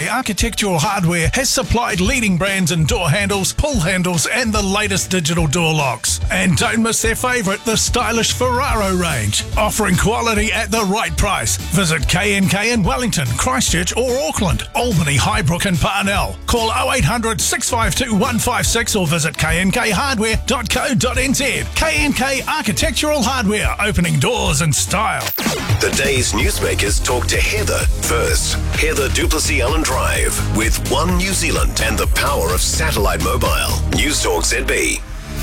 K&K Architectural Hardware has supplied leading brands in door handles, pull handles and the latest digital door locks. And don't miss their favourite, the stylish Ferraro range, offering quality at the right price. Visit K&K in Wellington, Christchurch or Auckland, Albany, Highbrook and Parnell. Call 0800 652 156 or visit knkhardware.co.nz. K&K Architectural Hardware, opening doors in style. The day's newsmakers talk to Heather first. Heather Duplessis Allen Drive with One New Zealand and the power of satellite mobile. News Talk ZB.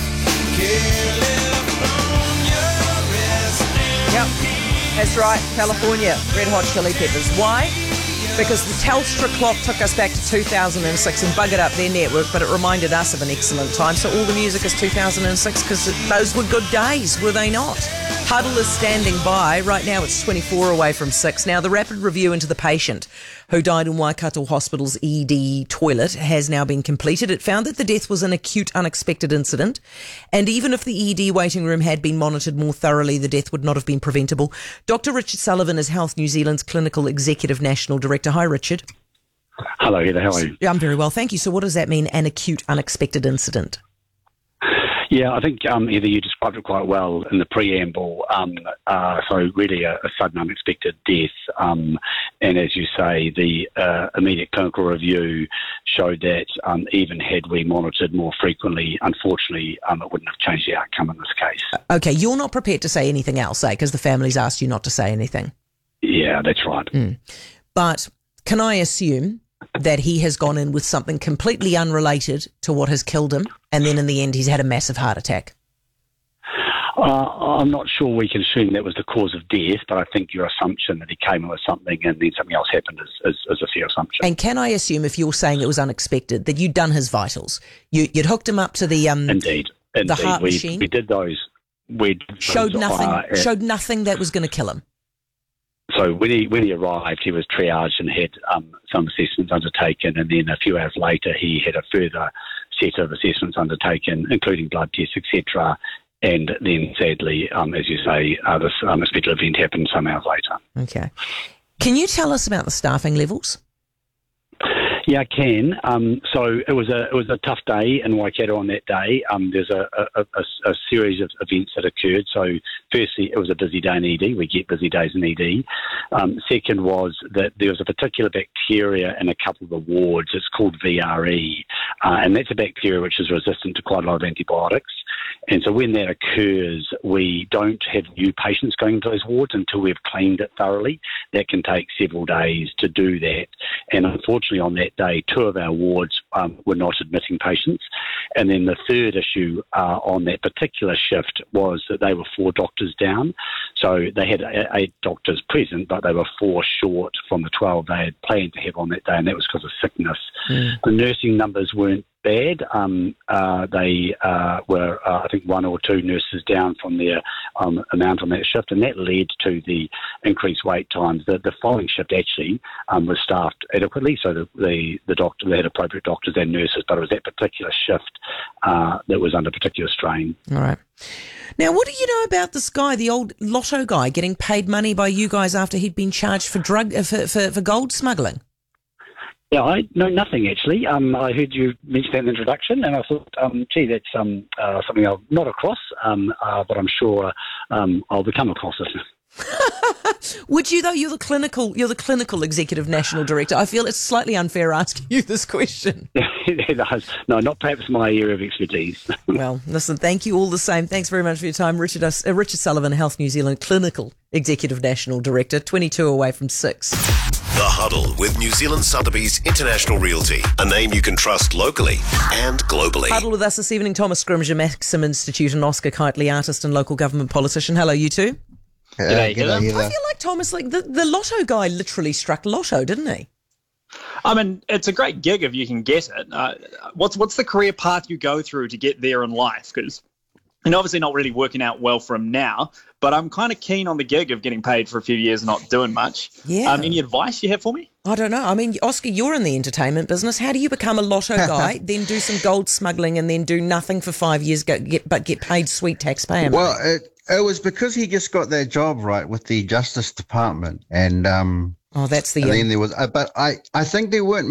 Yep, that's right, California, Red Hot Chili Peppers. Why? Because the Telstra clock took us back to 2006 and buggered up their network, but it reminded us of an excellent time. So all the music is 2006 because those were good days, were they not? Huddle is standing by. Right now it's 24 away from 6. Now the rapid review into the patient who died in Waikato Hospital's ED toilet has now been completed. It found that the death was an acute, unexpected incident. And even if the ED waiting room had been monitored more thoroughly, the death would not have been preventable. Dr. Richard Sullivan is Health New Zealand's Clinical Executive National Director. Hi, Richard. Hello, Heather. How are you? I'm very well, thank you. So what does that mean, an acute, unexpected incident? Yeah, I think, Heather, you described it quite well in the preamble. So really a sudden, unexpected death. And as you say, the immediate clinical review showed that even had we monitored more frequently, unfortunately, it wouldn't have changed the outcome in this case. Okay, you're not prepared to say anything else, because the family's asked you not to say anything. Yeah, that's right. But can I assume that he has gone in with something completely unrelated to what has killed him, and then in the end he's had a massive heart attack? I'm not sure we can assume that was the cause of death, but I think your assumption that he came in with something and then something else happened is a fair assumption. And can I assume, if you're saying it was unexpected, that you'd done his vitals? You'd hooked him up to the Indeed. the heart machine? We did those. Showed nothing that was going to kill him? So when he arrived, he was triaged and had some assessments undertaken, and then a few hours later he had a further set of assessments undertaken, including blood tests, etc. And then, sadly, as you say, this unexpected event happened some hours later. Okay. Can you tell us about the staffing levels? Yeah, I can. So it was a tough day in Waikato on that day. There's a series of events that occurred. So firstly, it was a busy day in ED. We get busy days in ED. Second was that there was a particular bacteria in a couple of the wards. It's called VRE, and that's a bacteria which is resistant to quite a lot of antibiotics. And so when that occurs, we don't have new patients going into those wards until we've cleaned it thoroughly. That can take several days to do that. And unfortunately on that day, 2 of our wards were not admitting patients. And then the third issue on that particular shift was that they were 4 doctors down. So they had 8 doctors present, but they were 4 short from the 12 they had planned to have on that day, and that was because of sickness. The nursing numbers weren't bad. They were, I think, 1 or 2 nurses down from their amount on that shift, and that led to the increased wait times. The following shift actually was staffed adequately, so the doctor, they had appropriate doctors and nurses, but it was that particular shift that was under particular strain. All right. Now, what do you know about this guy, the old lotto guy, getting paid money by you guys after he'd been charged for for gold smuggling? Yeah, I know nothing actually. I heard you mention that in the introduction, and I thought, gee, that's something I'm not across, but I'm sure I'll become across it. Would you, though? You're the clinical executive national director. I feel it's slightly unfair asking you this question. No, not perhaps my area of expertise. Well, listen, thank you all the same. Thanks very much for your time, Richard Sullivan, Health New Zealand Clinical Executive National Director, 22 away from 6. The Huddle with New Zealand Sotheby's International Realty, a name you can trust locally and globally. Huddle with us this evening, Thomas Scrimger, Maxim Institute, and Oscar Kitely, artist and local government politician. Hello, you two. G'day. I feel like, Thomas, the lotto guy literally struck lotto, didn't he? I mean, it's a great gig if you can get it. What's the career path you go through to get there in life? Because, and obviously not really working out well for him now, but I'm kind of keen on the gig of getting paid for a few years and not doing much. Yeah. Any advice you have for me? I don't know. I mean, Oscar, you're in the entertainment business. How do you become a lotto guy, then do some gold smuggling, and then do nothing for 5 years, but get paid sweet taxpayer money? Well, it was because he just got that job right with the Justice Department, and that's the. And then there was, but I think there weren't